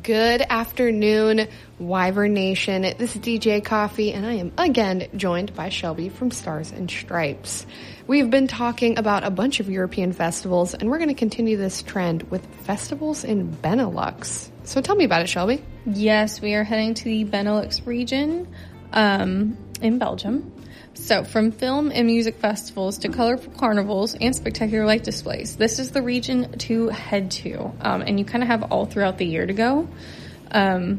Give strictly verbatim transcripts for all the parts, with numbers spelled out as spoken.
Good afternoon, Wyvern Nation. This is D J Coffee, and I am again joined by Shelby from Stars and Stripes. We've been talking about a bunch of European festivals, and we're going to continue this trend with festivals in Benelux. So tell me about it, Shelby. Yes, we are heading to the Benelux region um, in Belgium. So, from film and music festivals to colorful carnivals and spectacular light displays, this is the region to head to. Um, and you kind of have all throughout the year to go. Um,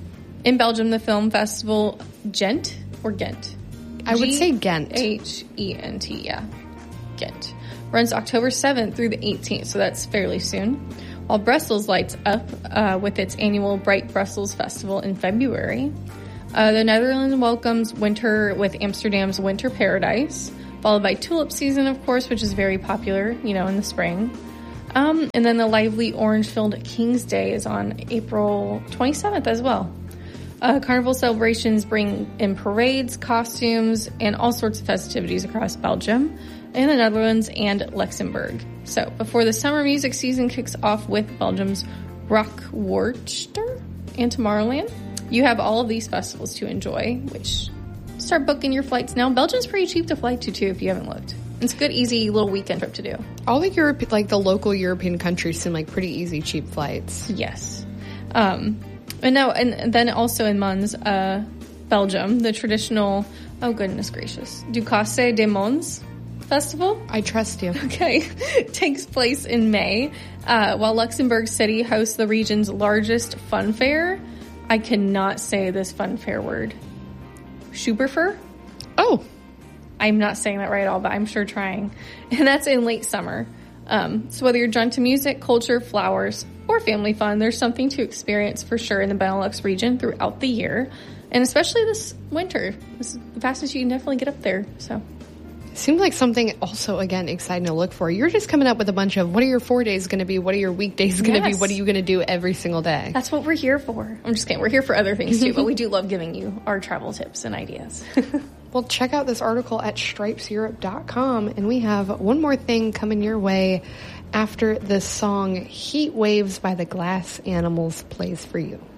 in Belgium, the film festival Gent or Ghent? I would say Ghent. H E N T, yeah. Ghent. Runs October seventh through the eighteenth, so that's fairly soon. While Brussels lights up uh, with its annual Bright Brussels Festival in February. Uh, the Netherlands welcomes winter with Amsterdam's Winter Paradise, followed by Tulip Season, of course, which is very popular, you know, in the spring. Um, and then the lively orange-filled King's Day is on April twenty-seventh as well. Uh, carnival celebrations bring in parades, costumes, and all sorts of festivities across Belgium, and the Netherlands and Luxembourg. So, before the summer music season kicks off with Belgium's Rockworcester and Tomorrowland, you have all of these festivals to enjoy, which start booking your flights now. Belgium's pretty cheap to fly to, too, if you haven't looked. It's a good, easy little weekend trip to do. All the Europe, like the local European countries seem like pretty easy, cheap flights. Yes. Um, and now, and then also in Mons, uh, Belgium, the traditional, oh goodness gracious, Ducasse des Mons Festival. I trust you. Okay. Takes place in May, uh, while Luxembourg City hosts the region's largest fun fair. I cannot say this fun fair word. Schuberfer? Oh. I'm not saying that right at all, but I'm sure trying. And that's in late summer. Um, so whether you're drawn to music, culture, flowers, or family fun, there's something to experience for sure in the Benelux region throughout the year. And especially this winter. This is the fastest you can definitely get up there. So. Seems like something also, again, exciting to look for. You're just coming up with a bunch of what are your four days going to be? What are your weekdays going to yes. be? What are you going to do every single day? That's what we're here for. I'm just kidding. We're here for other things, too. But we do love giving you our travel tips and ideas. Well, check out this article at stripes europe dot com. And we have one more thing coming your way after the song Heat Waves by the Glass Animals plays for you.